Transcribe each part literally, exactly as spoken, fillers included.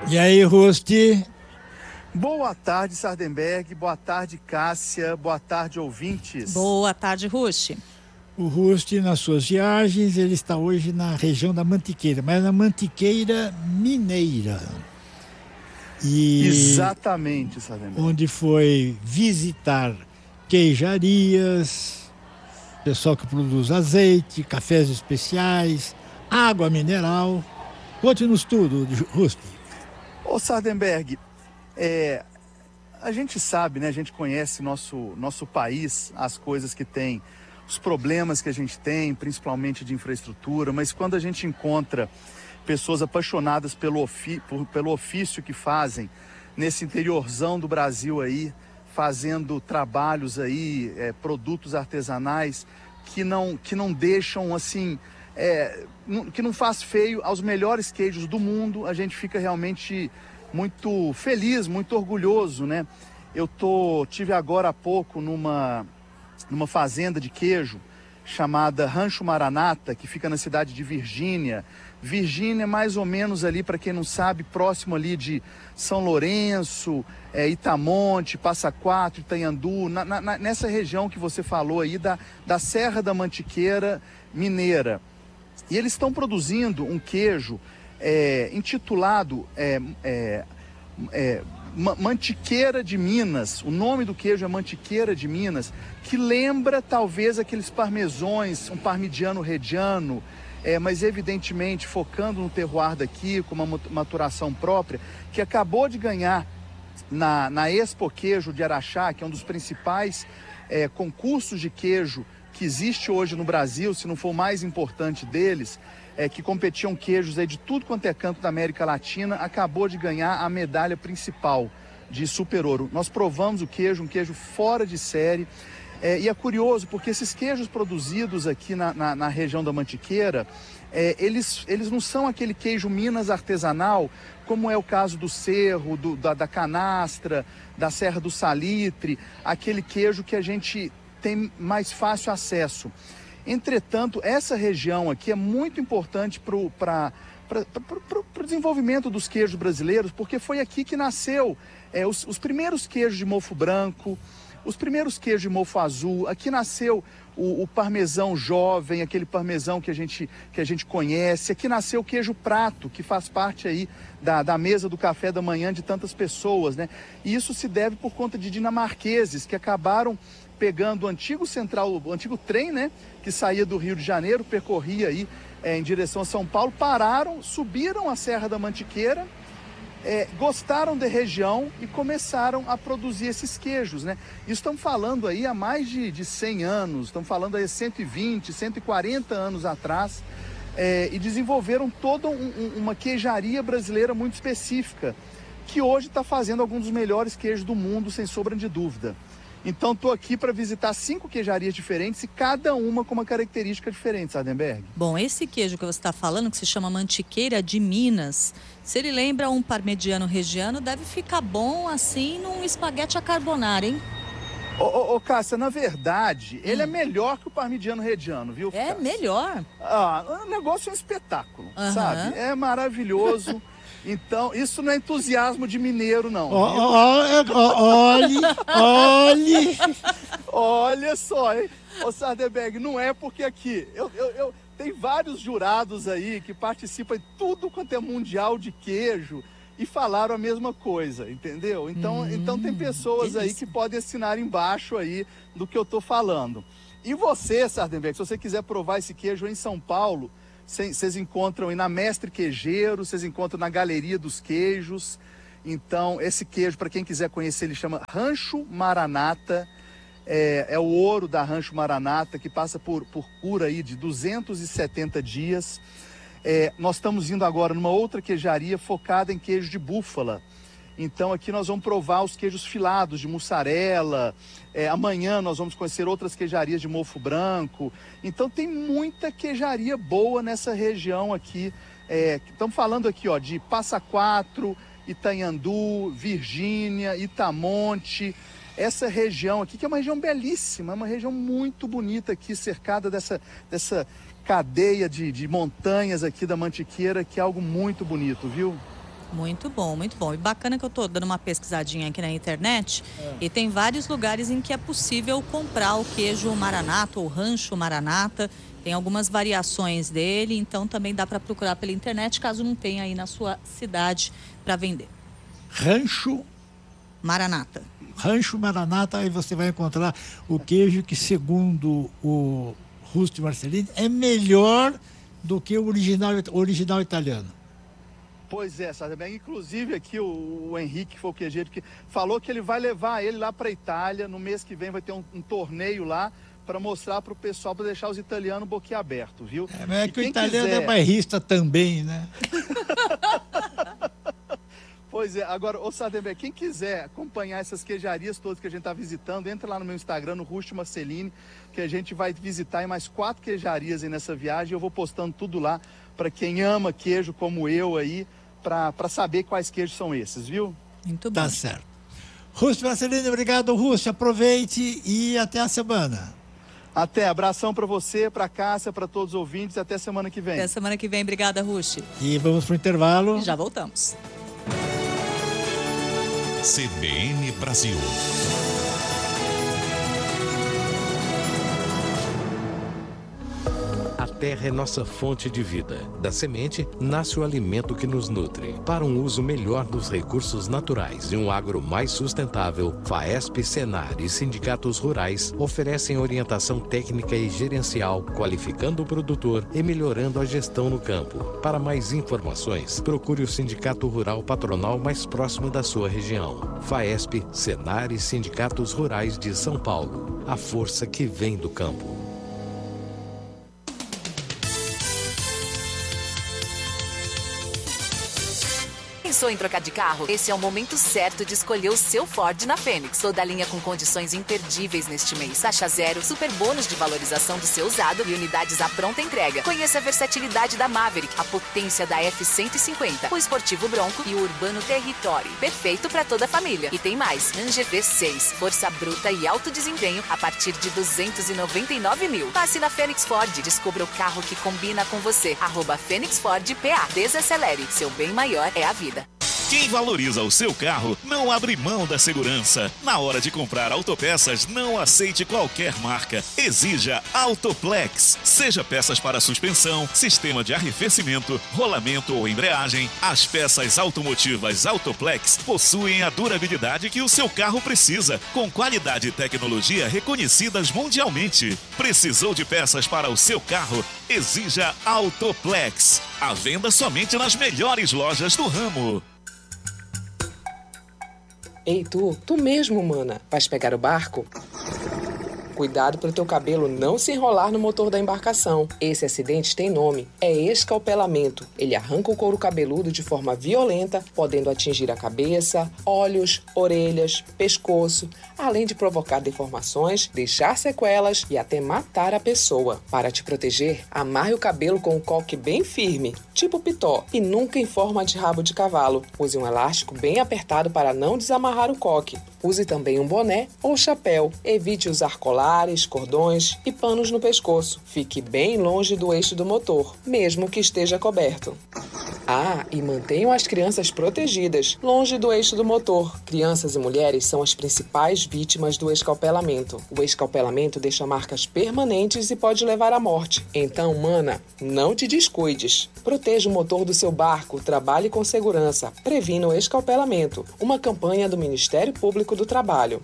E aí, Rusti? Boa tarde, Sardenberg. Boa tarde, Cássia. Boa tarde, ouvintes. Boa tarde, Rusti. O Rusti, nas suas viagens, ele está hoje na região da Mantiqueira, mas na Mantiqueira Mineira. E Exatamente, Sardenberg. Onde foi visitar queijarias, pessoal que produz azeite, cafés especiais, água mineral. Conte-nos tudo, Rusti. Ô, Sardenberg, é, a gente sabe, né? A gente conhece nosso, nosso país, as coisas que tem, os problemas que a gente tem, principalmente de infraestrutura, mas quando a gente encontra pessoas apaixonadas pelo, ofi, por, pelo ofício que fazem nesse interiorzão do Brasil aí, fazendo trabalhos aí, é, produtos artesanais que não, que não deixam assim, é, que não faz feio aos melhores queijos do mundo, a gente fica realmente muito feliz, muito orgulhoso, né? Eu tô, tive agora há pouco numa, numa fazenda de queijo chamada Rancho Maranata, que fica na cidade de Virgínia. Virgínia é mais ou menos ali, para quem não sabe, próximo ali de São Lourenço, é, Itamonte, Passa Quatro, Itanhandu, na, na, nessa região que você falou aí da, da Serra da Mantiqueira Mineira. E eles estão produzindo um queijo é, intitulado é, é, é, Mantiqueira de Minas. O nome do queijo é Mantiqueira de Minas, que lembra talvez aqueles parmesões, um parmigiano reggiano, é, mas evidentemente focando no terroir daqui, com uma maturação própria, que acabou de ganhar na, na Expo Queijo de Araxá, que é um dos principais é, concursos de queijo que existe hoje no Brasil, se não for o mais importante deles, é, que competiam queijos aí de tudo quanto é canto da América Latina, acabou de ganhar a medalha principal de Super Ouro. Nós provamos o queijo, um queijo fora de série, é, e é curioso porque esses queijos produzidos aqui na, na, na região da Mantiqueira, é, eles, eles não são aquele queijo Minas artesanal, como é o caso do Cerro, do, da, da Canastra, da Serra do Salitre, aquele queijo que a gente tem mais fácil acesso. Entretanto, essa região aqui é muito importante para o desenvolvimento dos queijos brasileiros, porque foi aqui que nasceu é, os, os primeiros queijos de mofo branco, os primeiros queijos de mofo azul. Aqui nasceu o, o parmesão jovem, aquele parmesão que a gente, que a gente conhece. Aqui nasceu o queijo prato, que faz parte aí da, da mesa do café da manhã de tantas pessoas, né? E isso se deve por conta de dinamarqueses que acabaram pegando o antigo central, o antigo trem, né, que saía do Rio de Janeiro, percorria aí é, em direção a São Paulo, pararam, subiram a Serra da Mantiqueira, é, gostaram da região e começaram a produzir esses queijos, né? Isso estamos falando aí há mais de, de cem anos, estamos falando aí há cento e vinte, cento e quarenta anos atrás, é, e desenvolveram toda um, um, uma queijaria brasileira muito específica, que hoje está fazendo alguns dos melhores queijos do mundo, sem sombra de dúvida. Então, estou aqui para visitar cinco queijarias diferentes e cada uma com uma característica diferente, Sardenberg. Bom, esse queijo que você está falando, que se chama Mantiqueira de Minas, se ele lembra um parmegiano reggiano, deve ficar bom assim num espaguete à carbonara, hein? Ô, ô, ô Cássia, na verdade, hum. ele é melhor que o parmigiano reggiano, viu, É Cássia? melhor? Ah, o negócio é um espetáculo, uhum. sabe? É maravilhoso. Então, isso não é entusiasmo de mineiro, não. Olha, olhe, olhe. Olha só, hein? Ô, Sardenberg, não é porque aqui... Eu, eu, eu, tem vários jurados aí que participam de tudo quanto é mundial de queijo e falaram a mesma coisa, entendeu? Então, hum, então tem pessoas aí que podem assinar embaixo aí do que eu tô falando. E você, Sardenberg, se você quiser provar esse queijo em São Paulo... Vocês encontram aí na Mestre Queijeiro, vocês encontram na Galeria dos Queijos. Então, esse queijo, para quem quiser conhecer, ele chama Rancho Maranata. É, é o ouro da Rancho Maranata, que passa por, por cura aí de duzentos e setenta dias. É, nós estamos indo agora numa outra queijaria focada em queijo de búfala. Então, aqui nós vamos provar os queijos filados de mussarela. É, amanhã nós vamos conhecer outras queijarias de mofo branco. Então, tem muita queijaria boa nessa região aqui. É, estamos falando aqui ó, de Passa Quatro, Itanhandu, Virgínia, Itamonte. Essa região aqui, que é uma região belíssima, é uma região muito bonita aqui, cercada dessa, dessa cadeia de, de montanhas aqui da Mantiqueira, que é algo muito bonito, viu? Muito bom, muito bom. E bacana que eu tô dando uma pesquisadinha aqui na internet é. e tem vários lugares em que é possível comprar o queijo Maranata ou Rancho Maranata. Tem algumas variações dele, então também dá para procurar pela internet, caso não tenha aí na sua cidade para vender. Rancho Maranata. Rancho Maranata, aí você vai encontrar o queijo que, segundo o Rusto Marcellini, é melhor do que o original, original italiano. Pois é, Sardenberg. Inclusive aqui o, o Henrique, que foi o queijeiro, que falou que ele vai levar ele lá para a Itália. No mês que vem vai ter um, um torneio lá para mostrar para o pessoal, para deixar os italianos boquiabertos, viu? É, mas é que o italiano quiser... é bairrista também, né? Pois é, agora, ô Sardenberg, quem quiser acompanhar essas queijarias todas que a gente está visitando, entra lá no meu Instagram, no Rusto Marcellini, que a gente vai visitar em mais quatro queijarias aí nessa viagem. Eu vou postando tudo lá para quem ama queijo como eu aí, para saber quais queijos são esses, viu? Muito bom. Tá certo. Rusto Marcellini, obrigado, Rusto. Aproveite e até a semana. Até, abração para você, para a Cássia, para todos os ouvintes, até semana que vem. Até semana que vem, obrigada, Rusti. E vamos para o intervalo. E já voltamos. C B N Brasil. A terra é nossa fonte de vida. Da semente, nasce o alimento que nos nutre. Para um uso melhor dos recursos naturais e um agro mais sustentável, FAESP, Senar e sindicatos rurais oferecem orientação técnica e gerencial, qualificando o produtor e melhorando a gestão no campo. Para mais informações, procure o Sindicato Rural Patronal mais próximo da sua região. FAESP, Senar e sindicatos rurais de São Paulo. A força que vem do campo. Pensou em trocar de carro? Esse é o momento certo de escolher o seu Ford na Fênix. Toda a linha com condições imperdíveis neste mês. Taxa zero, super bônus de valorização do seu usado e unidades à pronta entrega. Conheça a versatilidade da Maverick, a potência da F cento e cinquenta, o esportivo Bronco e o urbano Territory. Perfeito para toda a família. E tem mais, Ranger V seis, força bruta e alto desempenho a partir de duzentos e noventa e nove mil. Passe na Fênix Ford, descubra o carro que combina com você. Arroba Fênix Ford P A. Desacelere, seu bem maior é a vida. Quem valoriza o seu carro não abre mão da segurança. Na hora de comprar autopeças, não aceite qualquer marca. Exija Autoplex. Seja peças para suspensão, sistema de arrefecimento, rolamento ou embreagem, as peças automotivas Autoplex possuem a durabilidade que o seu carro precisa, com qualidade e tecnologia reconhecidas mundialmente. Precisou de peças para o seu carro? Exija Autoplex. A venda somente nas melhores lojas do ramo. Ei, tu, tu mesmo, mana, vais pegar o barco? Cuidado para o teu cabelo não se enrolar no motor da embarcação. Esse acidente tem nome, é escalpelamento. Ele arranca o couro cabeludo de forma violenta, podendo atingir a cabeça, olhos, orelhas, pescoço, além de provocar deformações, deixar sequelas e até matar a pessoa. Para te proteger, amarre o cabelo com um coque bem firme, tipo pitó, e nunca em forma de rabo de cavalo. Use um elástico bem apertado para não desamarrar o coque. Use também um boné ou chapéu. Evite usar colares, cordões e panos no pescoço. Fique bem longe do eixo do motor, mesmo que esteja coberto. Ah, e mantenham as crianças protegidas, longe do eixo do motor. Crianças e mulheres são as principais vítimas do escalpelamento. O escalpelamento deixa marcas permanentes e pode levar à morte. Então, mana, não te descuides. Proteja o motor do seu barco, trabalhe com segurança, previna o escalpelamento. Uma campanha do Ministério Público do Trabalho.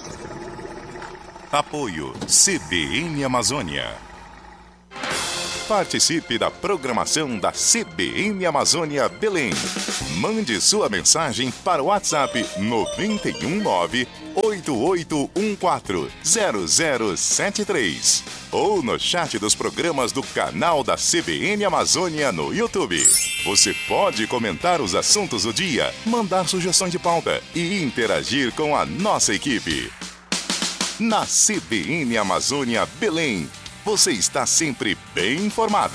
Apoio C B N Amazônia. Participe da programação da C B N Amazônia Belém. Mande sua mensagem para o WhatsApp nove um nove, oito oito um quatro, zero zero sete três ou no chat dos programas do canal da C B N Amazônia no YouTube. Você pode comentar os assuntos do dia, mandar sugestões de pauta e interagir com a nossa equipe. Na C B N Amazônia Belém, você está sempre bem informado.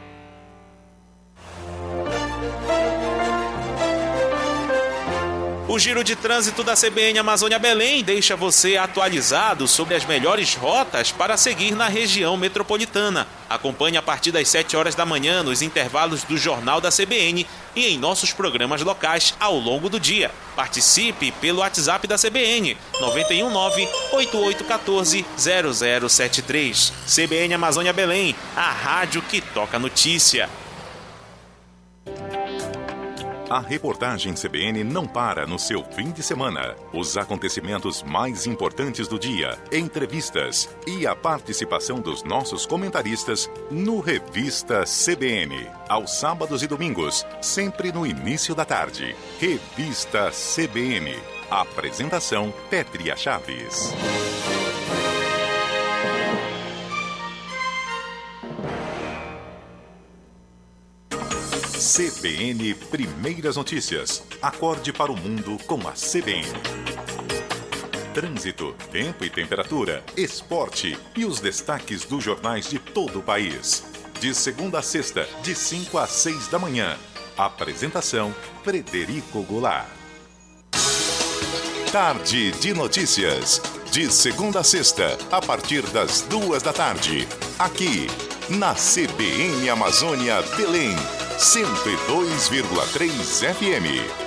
O O Giro de Trânsito da C B N Amazônia Belém deixa você atualizado sobre as melhores rotas para seguir na região metropolitana. Acompanhe a partir das sete horas da manhã nos intervalos do Jornal da C B N e em nossos programas locais ao longo do dia. Participe pelo WhatsApp da C B N nove um nove, oito oito um quatro, zero zero sete três. C B N Amazônia Belém, a rádio que toca notícia. A reportagem C B N não para no seu fim de semana. Os acontecimentos mais importantes do dia, entrevistas e a participação dos nossos comentaristas no Revista C B N. Aos sábados e domingos, sempre no início da tarde. Revista C B N. Apresentação Pétria Chaves. C B N Primeiras Notícias. Acorde para o mundo com a C B N. Trânsito, tempo e temperatura, esporte e os destaques dos jornais de todo o país. De segunda a sexta, de cinco às seis da manhã. Apresentação Frederico Goulart. Tarde de Notícias. De segunda a sexta, a partir das duas da tarde. Aqui, na C B N Amazônia Belém. cento e dois vírgula três F M.